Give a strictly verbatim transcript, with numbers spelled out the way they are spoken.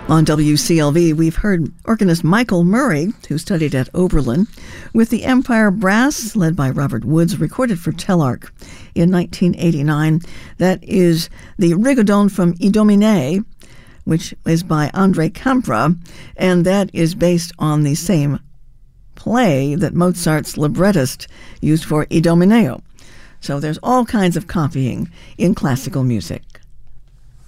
On W C L V, we've heard organist Michael Murray, who studied at Oberlin, with the Empire Brass, led by Robert Woods, recorded for Telarc in nineteen eighty-nine. That is the Rigodon from Idomine, which is by André Campra, and that is based on the same play that Mozart's librettist used for Idomeneo. So there's all kinds of copying in classical music.